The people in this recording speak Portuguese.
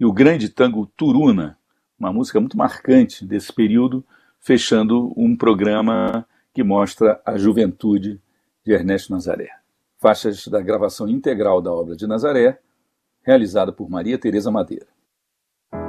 e o grande tango Turuna, uma música muito marcante desse período, fechando um programa que mostra a juventude de Ernesto Nazaré. Faixas da gravação integral da obra de Nazaré, realizada por Maria Tereza Madeira.